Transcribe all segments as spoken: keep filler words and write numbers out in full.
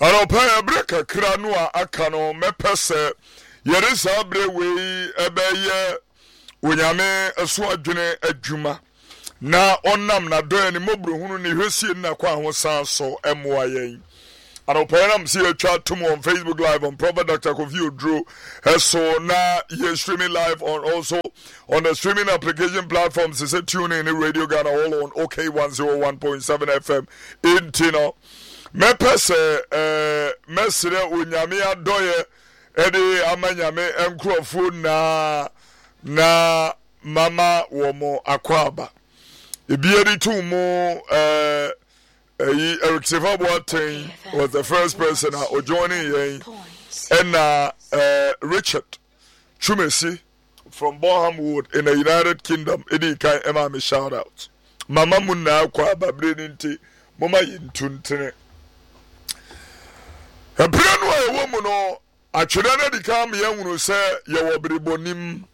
Aropa breka kranu a aka no mepese yere sa bre we ebeye onyame eso adwene adwuma na onam na do ani mobro hunu ne hwesie na kwa ho san so emoa yen. Aropa nam see a chat to on Facebook Live on Prophet Doctor Kofi Odro so na ye streaming live on also on the streaming application platforms. Is it tune in Radio Ghana all on O K one oh one point seven F M in Tino. Me pese eh mesre onyame adoye ede amanyame enkrofo na na mama wo mo akwaba ebieri tu mo eh eh Eric Sefaboateng was the first person uh, joining yen and uh, uh Richard Chumesi from Boham Wood in the United Kingdom. Edi kai ema me shout out mama munna akwaba brenenti mama yintuntene. Ebrenu a ewo mu no atwere na dika me yanhunu se ye wo brebonim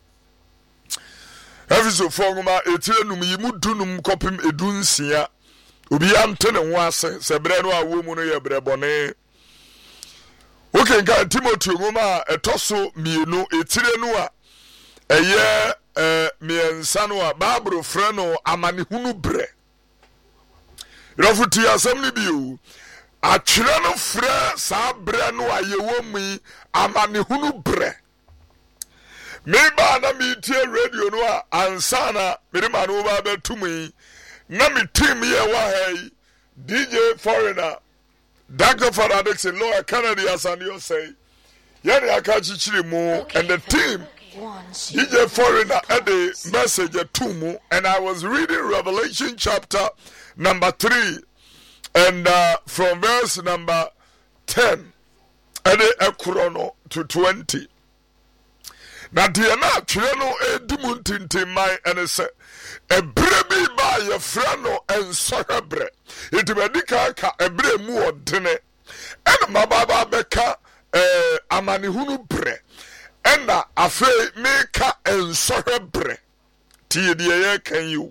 efiso fonguma etire num yimu dunum kopim edunsia obi ante ne ho ase se brenu a wo mu no ye brebone okay nka Timothy ngoma etoso mienu etire nu a eye eh miensa no a babro frɛ no amanehunu bre rofuti asɛm ni biu atwere no frɛ saa bre no ayewo mu amanehunu bre me ba na me tie radio no a ansana me ma no ba betumi na me team ye wa hey D J Foreigner Doctor Father Dixon Lower Canada as and you say yene aka chichiri mu and the team D J Foreigner had a message to mu and I was reading Revelation chapter number three and uh, from verse number ten and a chrono to twenty. Now the na tire no edimuntintin mai and say a brebi ba ye frano and sohebre it medika ka ebre mu odene and mababa beka eh amanehunu bre and afe meka and sohebre tie de ye kan you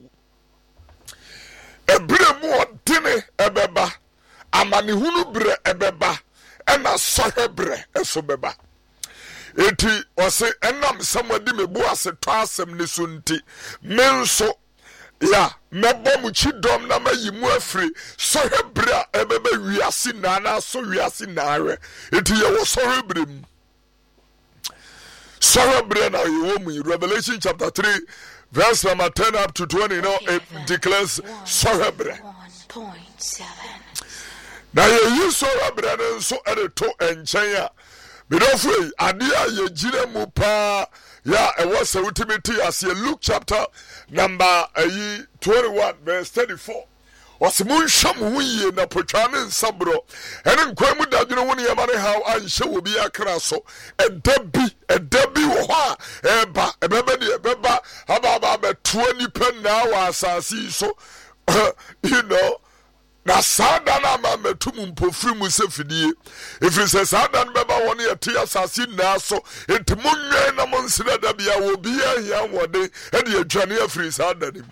ebre mu odene ebeba amanehunu bre ebeba and sohebre eso beba. Eti ose enam samwadi mebu ase to asem ne so nti menso ya mebo mu chidom na mayimu afri so hebra ebebe wiase na na so wiase na are eti ye wo so hebrem so hebre na ye wo mu Revelation chapter three verse number ten up to twenty, you know, it declares so hebre na ye yi so hebre ne so ede to enchen ya Bidofwe adia ye jire mu pa ya ewo se ultimate as ye Luke chapter number uh, twenty-one verse thirty-four. Osimun sham huye na potwane nsabro ene nkwamu dadwene woni ye mane how anhye wo bi akra so edabi edabi wo ha eba ebeba de ebeba aba ba beto nipa na wa asasi so you know na sada na ma metum mpofiri mu sefidie ifiri se sada no beba woni ete asasi na so entimunwe na monsira da bia wo bia hia wode e de adwane afiri sada nim.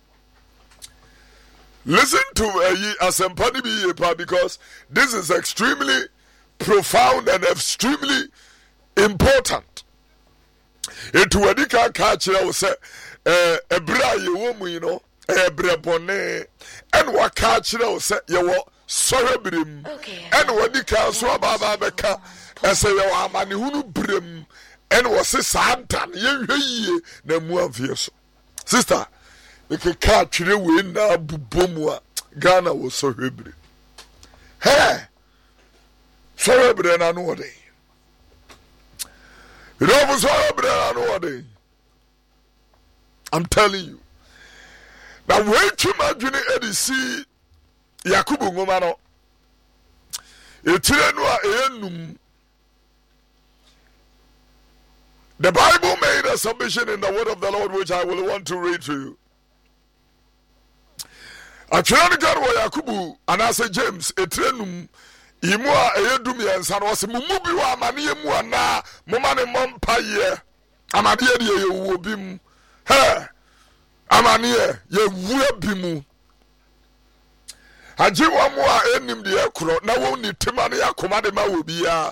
Listen to uh, asempani bi pa because this is extremely profound and extremely important. Etu wadika ka kire wo se eh ebra ye wo mu you know ebrebone en waka kire wo se ye wo sorebrim en wadika so ababa beka ese ye wo amanehunu brem en wo se sadan ye hweye na mu afie so sister eke ka kire we na bubomu a Ghana wo sorebre he sorebre na no wode you know sorebre na no wode I'm telling you. Now wait to imagine edisi Yakubu ngoma no etire no a enum. The Bible made a submission in the word of the Lord which I will want to read to you. Atwere no wa Yakubu anase James etire num imu a eyedum yensa no se mumu bi wa amane mu ana moma ne mompa ye amade de ye wo bim he amane ye wura bimu agye wa mo a enim de ekro na wo ni tema ne yakoma de ma wo bia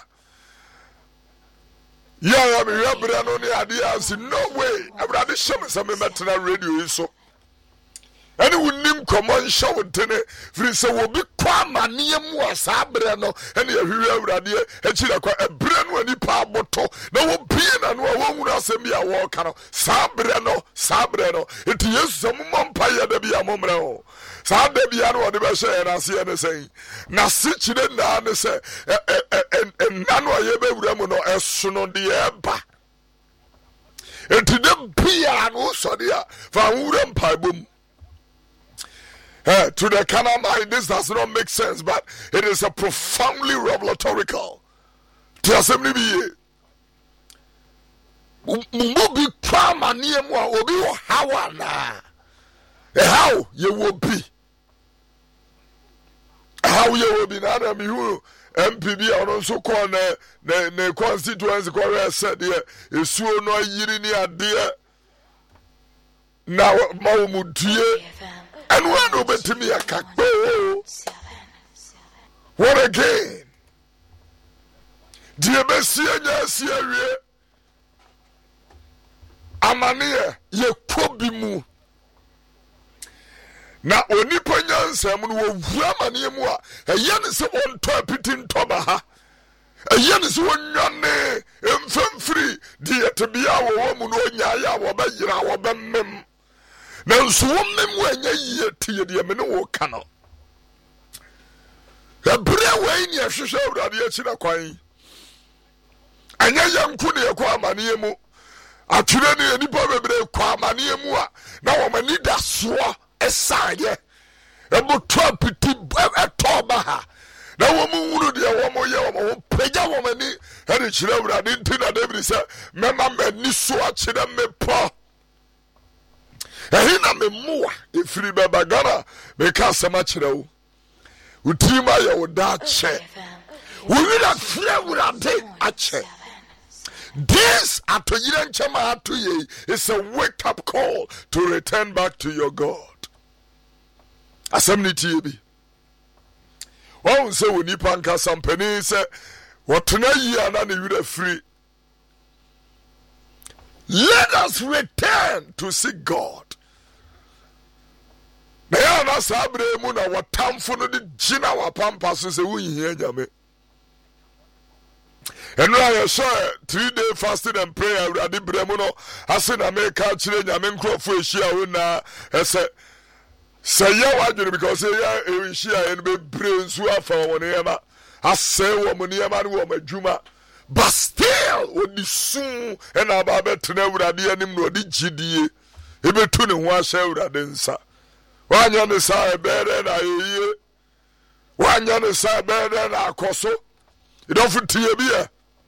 ya ya me yabre no ne ade ansi no way abrade hyem se me metena radio yi so ani wonim common show tene firi se wo bi kwa mane mu asabre no ene ahwiwe awrade akira kwa ebre no ani pa boto na wo bie na no wo nwura asem bia wo ka no sabre no sabre no enti yesu mo mpa ya da bia mo mre o sa da bia no de be hye na se ne sen na se kire na ne se na no ye be wura mu no eso no de eba enti de bia no so de a fa wura mpa bom. Hey, to the carnal mind, this does not make sense, but it is a profoundly revelatory. To assembly be Mubi Prama near moi, will be how na how you will be. How you will be now, me M P B on so called the constituency said, dear, is so no yiri dear. Now, Maumudia. And when over to me a kakbo, what again? Dear Messia, Sierra Amania, ye kobimu. Na onipanyan samun wo wamani mua, a yen is on topitin tobaha, a yen is one yane, and free, dear to be our woman, or yaya, or bayra, or bem. Now, so woman, when ye tea, dear Mino cano. A prayer way near Shisha Radiachina Quine. And ya young Kunia Quamaniemu. A children any probably Quamaniemua. Now, I need that swa a side. A book twelve petit a tobaha. Now, woman would dear woman, ya pega woman, and it's never I didn't think that every say, Mamma, Nisua Chida me pa. Ehina me mua efiri babagana me ka samachira utima ya odache wura fia wura de ache. This atoyira nchama atoye is a wake up call to return back to your God. Assembly T B. Wọ́n sẹ́ wọ́n nípa nka sampani sẹ́ wọ́tena yi ana ne wura free. Let us return to seek God. Na ya na sabre mu na watamfo no de gina wapampa so se wunhia nyame. Eno aye so three day fasting and prayer urade bremu no ase na me ka kire nyame nkrofo ehia wo na ese say ya wadwene because ya ehia en be bre nsu afa wo ne yema ase wo mu ne yema ne wo madwuma. But still odi sun and aba betena urade anim no odi gidie ebetu ne ho ahye urade nsa. Wanya ne sa bere na ye wanya ne sa bere na akoso you don't fit to be.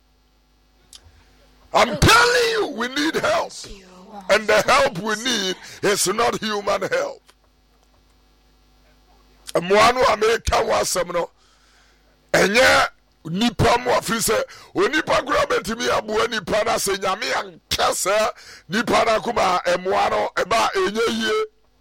I'm telling you, we need help, and the help we need is not human help. Mwanu America wasem no enye nipa mo afise onipa gura betimi abuo nipa na se nyame ankasa nipa na kuma emwano eba enye yie.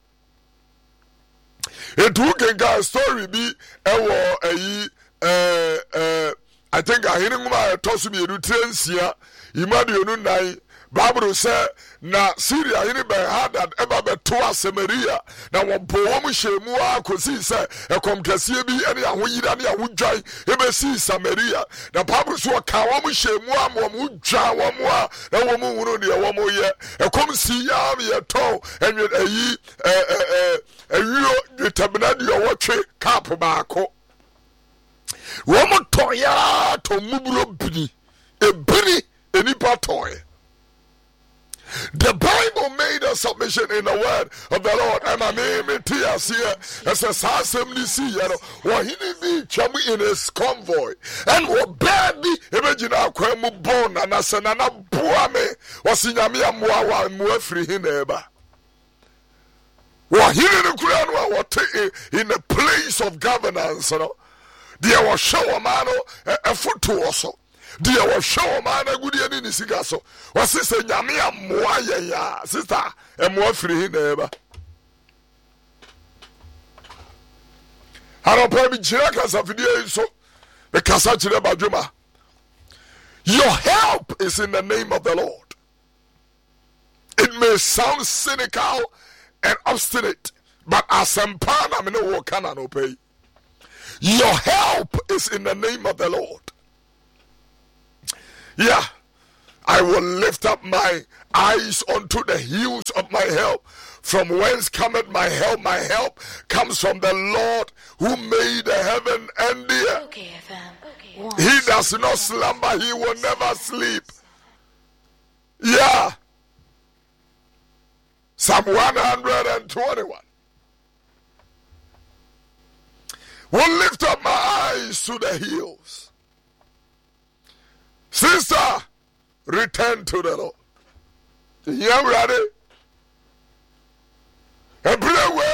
It took a story be ewo eyi eh eh I think I hearing my toss me to transia imadi onu nai Bible say na Syria hini be had that ever be to Samaria na wompo wom hyemu akosi say e komkase bi ene ahoyira ne ahudwan e be si Samaria na Bible so ka wom hyemu am wom dwa wom a na wom wuru de wom ye e kom si ya me to enwe ayi eh eh ayo tabna de wotwe cap baako wom toya to muburo bini e bini enipa toy. The Bible made a submission in the word of the Lord, and I name it here as a assembly see, you know, what he did be in his convoy, and what baby imagine kwemu born and asanana buame was in Yamia Muawa and Muefri Hineba. What he didn't what in the place of governance, you know, there was show a man a foot to also. Dear was show man a good in Sigaso. Was sister Yamia Moya, sister, and more free neighbor. Anɔpa bi kyerɛ kasafidie yi so. The kasa kyerɛ badwuma. Your help is in the name of the Lord. It may sound cynical and obstinate, but asempana me no kana no pay. Your help is in the name of the Lord. Yeah, I will lift up my eyes unto the hills of my help. From whence cometh my help? My help comes from the Lord who made the heaven and the earth. Okay, okay. He does not slumber, he will never sleep. Yeah. Psalm one hundred twenty-one. Will lift up my eyes to the hills. Sister, return to the Lord. You ready? And pray